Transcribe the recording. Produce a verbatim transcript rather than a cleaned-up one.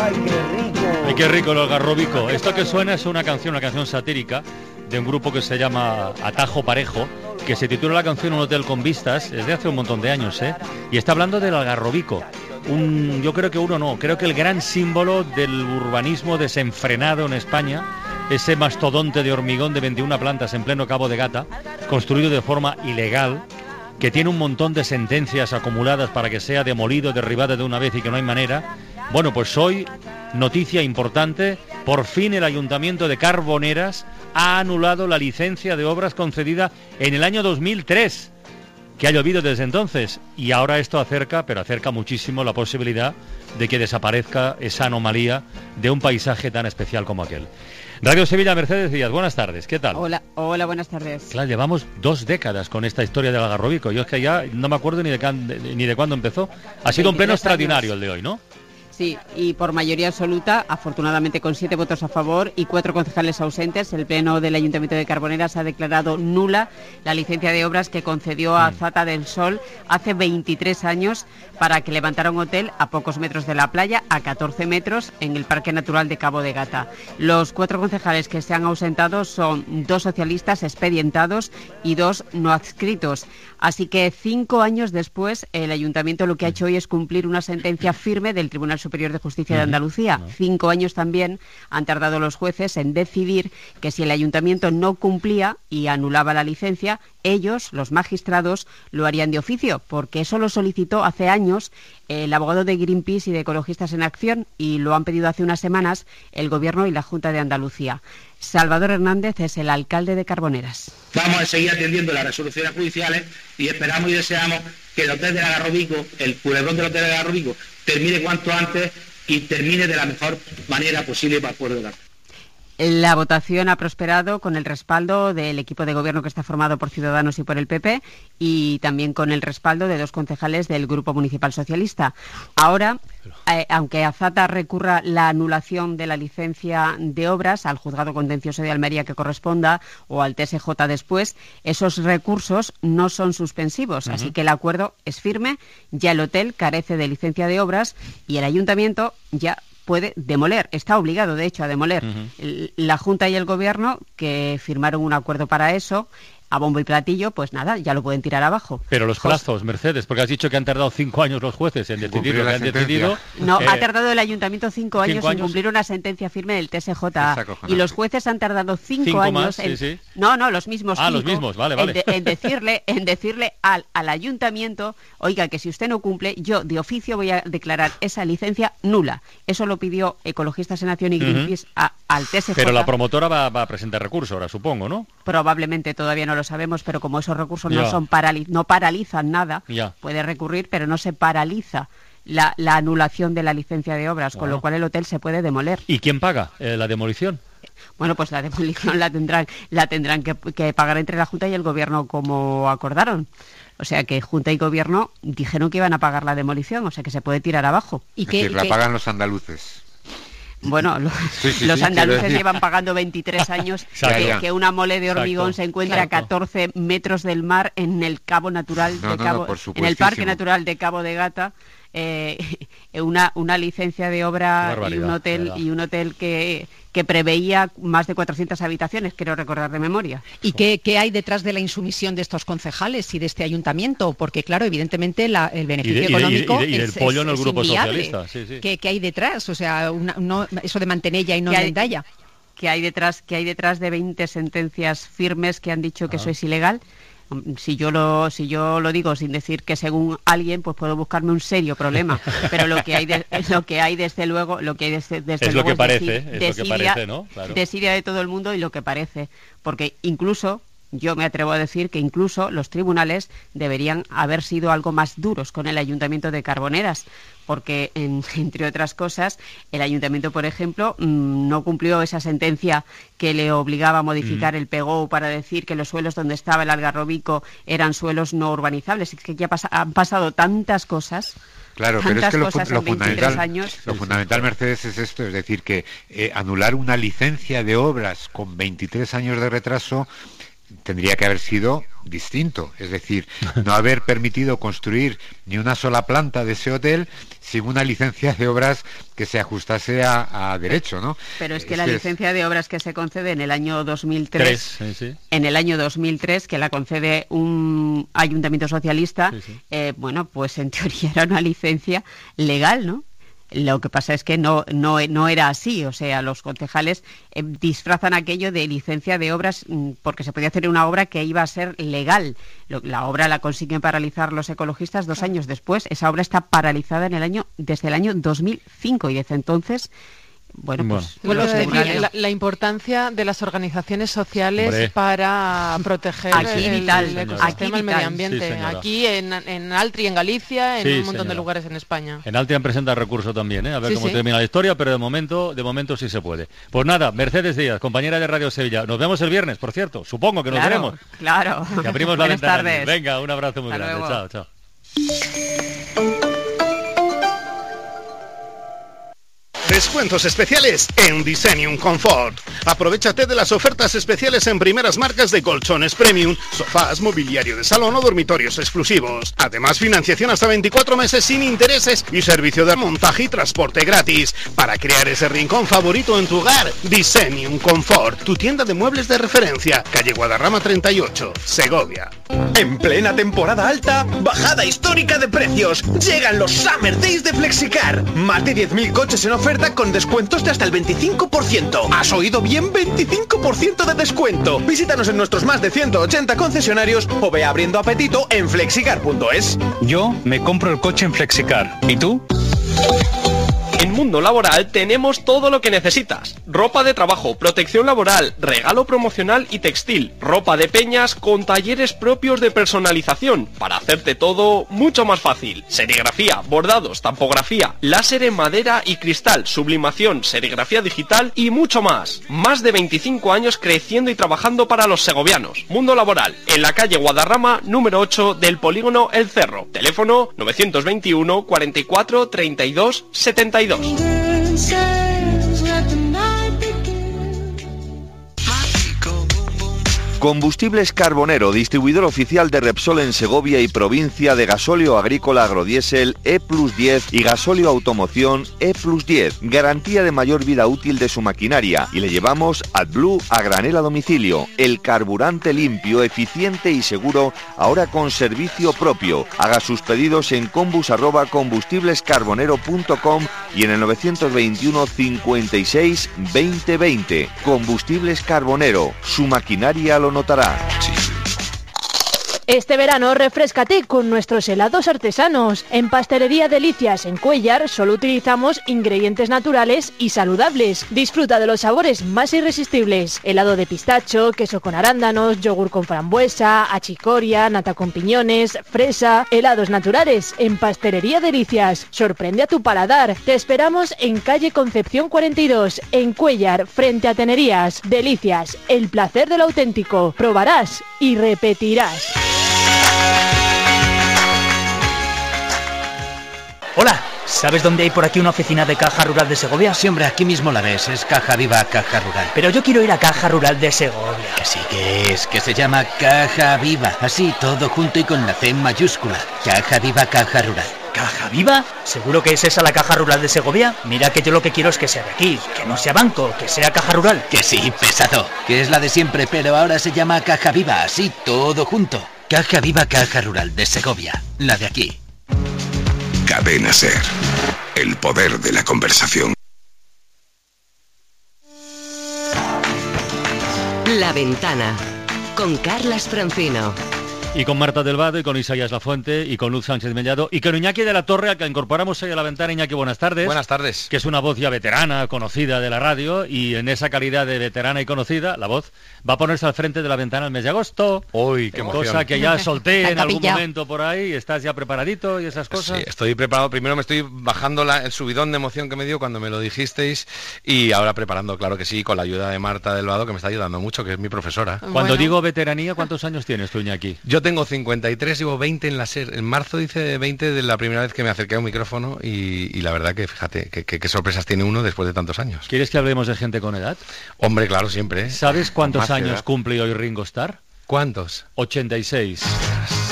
¡Ay, qué rico! ¡Ay, qué rico el algarrobico! Esto que suena es una canción, una canción satírica de un grupo que se llama Atajo Parejo, que se titula la canción Un hotel con vistas, es de hace un montón de años, ¿eh? Y está hablando del algarrobico. Un, yo creo que uno no, creo que el gran símbolo del urbanismo desenfrenado en España, ese mastodonte de hormigón de veintiuna plantas en pleno Cabo de Gata, construido de forma ilegal, que tiene un montón de sentencias acumuladas para que sea demolido, derribado de una vez y que no hay manera. Bueno, pues hoy, noticia importante, por fin el Ayuntamiento de Carboneras ha anulado la licencia de obras concedida en el año dos mil tres, que ha llovido desde entonces, y ahora esto acerca, pero acerca muchísimo la posibilidad de que desaparezca esa anomalía de un paisaje tan especial como aquel. Radio Sevilla, Mercedes Díaz, buenas tardes, ¿qué tal? Hola, hola, buenas tardes. Claro, llevamos dos décadas con esta historia del algarrobico. Yo es que ya no me acuerdo ni de, can, de, ni de cuándo empezó. Ha sido un pleno extraordinario el de hoy, ¿no? Sí, y por mayoría absoluta, afortunadamente con siete votos a favor y cuatro concejales ausentes, el Pleno del Ayuntamiento de Carboneras ha declarado nula la licencia de obras que concedió a Zata del Sol hace veintitrés años para que levantara un hotel a pocos metros de la playa, a catorce metros, en el Parque Natural de Cabo de Gata. Los cuatro concejales que se han ausentado son dos socialistas expedientados y dos no adscritos. Así que cinco años después, el Ayuntamiento lo que ha hecho hoy es cumplir una sentencia firme del Tribunal Superior de Justicia de Andalucía. No. Cinco años también han tardado los jueces en decidir que si el Ayuntamiento no cumplía y anulaba la licencia, ellos, los magistrados, lo harían de oficio, porque eso lo solicitó hace años el abogado de Greenpeace y de Ecologistas en Acción, y lo han pedido hace unas semanas el Gobierno y la Junta de Andalucía. Salvador Hernández es el alcalde de Carboneras. Vamos a seguir atendiendo las resoluciones judiciales y esperamos y deseamos que el hotel del Algarrobico, el culebrón del hotel del Algarrobico, termine cuanto antes y termine de la mejor manera posible para el pueblo de Gata. La votación ha prosperado con el respaldo del equipo de gobierno que está formado por Ciudadanos y por el P P, y también con el respaldo de dos concejales del Grupo Municipal Socialista. Ahora, eh, aunque Azata recurra la anulación de la licencia de obras al Juzgado Contencioso de Almería que corresponda o al T S J después, esos recursos no son suspensivos, uh-huh. Así que el acuerdo es firme, ya el hotel carece de licencia de obras y el Ayuntamiento ya puede demoler, está obligado de hecho a demoler. Uh-huh. La Junta y el Gobierno, que firmaron un acuerdo para eso, a bombo y platillo, pues nada, ya lo pueden tirar abajo. Pero los plazos, Mercedes, porque has dicho que han tardado cinco años los jueces en decidir lo que han decidido. No, eh, ha tardado el Ayuntamiento cinco años, cinco años en cumplir una sentencia firme del T S J, y los jueces han tardado cinco, cinco años más, en... sí, sí. No, no, los mismos Ah, cinco, los mismos, vale, vale. En, de, en decirle, en decirle al, al Ayuntamiento, oiga, que si usted no cumple, yo de oficio voy a declarar esa licencia nula. Eso lo pidió Ecologistas en Acción y Greenpeace uh-huh. a, al T S J. Pero la promotora va, va a presentar recurso ahora, supongo, ¿no? Probablemente, todavía no lo sabemos, pero como esos recursos ya. no son parali- no paralizan nada, ya. puede recurrir, pero no se paraliza la, la anulación de la licencia de obras, con ah. lo cual el hotel se puede demoler. ¿Y quién paga eh, la demolición? Bueno, pues la demolición la tendrán, la tendrán que, que pagar entre la Junta y el Gobierno como acordaron. O sea que Junta y Gobierno dijeron que iban a pagar la demolición, o sea que se puede tirar abajo. ¿Y que, la que... pagan los andaluces? Bueno, los, sí, sí, los sí, andaluces llevan pagando veintitrés años que, que una mole de hormigón Exacto. se encuentra Exacto. a catorce metros del mar en el Cabo Natural no, de no, Cabo, no, en el Parque Natural de Cabo de Gata. Eh, una, una licencia de obra y un hotel y un hotel que, que preveía más de cuatrocientas habitaciones, quiero recordar de memoria. ¿Y qué, qué hay detrás de la insumisión de estos concejales y de este ayuntamiento? Porque claro, evidentemente la, el beneficio y de, económico y de, y de, y es, del pollo es, en el grupo es socialista. Sí, sí. ¿Qué, ¿Qué hay detrás? O sea, una, no, eso de Mantenella y no de Endaya. ¿Qué hay detrás? ¿Qué hay detrás de veinte sentencias firmes que han dicho que ah. eso es ilegal? Si yo lo si yo lo digo sin decir que según alguien, pues puedo buscarme un serio problema, pero lo que hay de, lo que hay desde luego lo que hay desde, desde es luego lo que parece, desidia, es lo que parece, ¿no? Claro. Desidia de todo el mundo y lo que parece, porque incluso yo me atrevo a decir que incluso los tribunales deberían haber sido algo más duros con el Ayuntamiento de Carboneras, porque, en, entre otras cosas, el Ayuntamiento, por ejemplo, mmm, no cumplió esa sentencia que le obligaba a modificar mm. el P G O para decir que los suelos donde estaba el Algarrobico eran suelos no urbanizables. Es que ya pasa, han pasado tantas cosas... Claro, pero es que lo, lo fundamental, años. lo fundamental, Mercedes, es esto, es decir, que eh, anular una licencia de obras con veintitrés años de retraso tendría que haber sido distinto, es decir, no haber permitido construir ni una sola planta de ese hotel sin una licencia de obras que se ajustase a, a derecho, ¿no? Pero es que es la que licencia es... de obras que se concede en el año dos mil tres, Tres, sí, sí. en el año dos mil tres, que la concede un ayuntamiento socialista, sí, sí. Eh, bueno, pues en teoría era una licencia legal, ¿no? Lo que pasa es que no, no, no era así, o sea, los concejales eh, disfrazan aquello de licencia de obras mmm, porque se podía hacer una obra que iba a ser legal. Lo, la obra la consiguen paralizar los ecologistas dos años después. Esa obra está paralizada en el año desde el año dos mil cinco y desde entonces... Bueno, pues bueno, los decir, la, la importancia de las organizaciones sociales Hombre. para proteger aquí el, vital, el ecosistema, el medio ambiente. Sí, aquí en, en Altri, en Galicia, en sí, un montón señora. de lugares en España. En Altri han presentado recurso también, ¿eh? A ver sí, cómo sí. termina la historia, pero de momento, de momento sí se puede. Pues nada, Mercedes Díaz, compañera de Radio Sevilla. Nos vemos el viernes, por cierto. Supongo que nos claro, veremos. Claro. Que abrimos la Buenas ventana. tardes. Venga, un abrazo muy Hasta grande. luego. Chao, chao. Descuentos especiales en Designium Comfort. Aprovechate de las ofertas especiales en primeras marcas de colchones premium, sofás, mobiliario de salón o dormitorios exclusivos. Además, financiación hasta veinticuatro meses sin intereses y servicio de montaje y transporte gratis. Para crear ese rincón favorito en tu hogar, Designium Comfort, tu tienda de muebles de referencia, calle Guadarrama treinta y ocho, Segovia. En plena temporada alta, bajada histórica de precios. Llegan los Summer Days de Flexicar. Más de diez mil coches en oferta con descuentos de hasta el veinticinco por ciento. ¿Has oído bien? veinticinco por ciento de descuento. Visítanos en nuestros más de ciento ochenta concesionarios o ve abriendo apetito en flexicar punto es. Yo me compro el coche en Flexicar. ¿Y tú? En Mundo Laboral tenemos todo lo que necesitas. Ropa de trabajo, protección laboral, regalo promocional y textil. Ropa de peñas con talleres propios de personalización para hacerte todo mucho más fácil. Serigrafía, bordados, tampografía, láser en madera y cristal, sublimación, serigrafía digital y mucho más. Más de veinticinco años creciendo y trabajando para los segovianos. Mundo Laboral, en la calle Guadarrama, número ocho del polígono El Cerro. Teléfono novecientos veintiuno, cuarenta y cuatro, treinta y dos, setenta y dos. Combustibles Carbonero, distribuidor oficial de Repsol en Segovia y provincia, de gasóleo agrícola agrodiesel E plus diez y gasóleo automoción E plus diez. Garantía de mayor vida útil de su maquinaria y le llevamos AdBlue a granel a domicilio. El carburante limpio, eficiente y seguro, ahora con servicio propio. Haga sus pedidos en combus arroba combustiblescarbonero punto com y en el novecientos veintiuno cincuenta y seis veinte veinte. Combustibles Carbonero, su maquinaria lo notará. Este verano refréscate con nuestros helados artesanos. En Pastelería Delicias en Cuéllar solo utilizamos ingredientes naturales y saludables. Disfruta de los sabores más irresistibles. Helado de pistacho, queso con arándanos, yogur con frambuesa, achicoria, nata con piñones, fresa. Helados naturales en Pastelería Delicias. Sorprende a tu paladar. Te esperamos en calle Concepción cuarenta y dos, en Cuéllar, frente a Tenerías. Delicias, el placer del auténtico. Probarás y repetirás. Hola, ¿sabes dónde hay por aquí una oficina de Caja Rural de Segovia? Sí, hombre, aquí mismo la ves, es Caja Viva Caja Rural. Pero yo quiero ir a Caja Rural de Segovia. Que sí que es, que se llama Caja Viva, así, todo junto y con la C mayúscula. Caja Viva Caja Rural. ¿Caja Viva? ¿Seguro que es esa la Caja Rural de Segovia? Mira que yo lo que quiero es que sea de aquí, que no sea banco, que sea Caja Rural. Que sí, pesado, que es la de siempre, pero ahora se llama Caja Viva, así, todo junto. Caja Viva Caja Rural de Segovia, la de aquí. Cadena SER, el poder de la conversación. La Ventana, con Carlas Francino. Y con Marta del Vado, y con Isaías Lafuente, y con Luz Sánchez Mellado, y con Iñaki de la Torre, al que incorporamos hoy a la ventana. Iñaki, buenas tardes. Buenas tardes. Que es una voz ya veterana, conocida de la radio, y en esa calidad de veterana y conocida, la voz va a ponerse al frente de la ventana el mes de agosto. Uy, qué emoción. Cosa que ya solté en algún momento por ahí, estás ya preparadito y esas cosas. Sí, estoy preparado. Primero me estoy bajando la, el subidón de emoción que me dio cuando me lo dijisteis, y ahora preparando, claro que sí, con la ayuda de Marta del Vado, que me está ayudando mucho, que es mi profesora. Cuando bueno. digo veteranía, ¿cuántos años tienes tú, Iñaki? Yo tengo cincuenta y tres. Llevo veinte en la SER. En marzo hice veinte de la primera vez que me acerqué a un micrófono y, y la verdad que fíjate qué que, que sorpresas tiene uno después de tantos años. ¿Quieres que hablemos de gente con edad? Hombre, claro, siempre. ¿eh? ¿Sabes cuántos Más años edad. cumple hoy Ringo Starr? ¿Cuántos? ochenta y seis.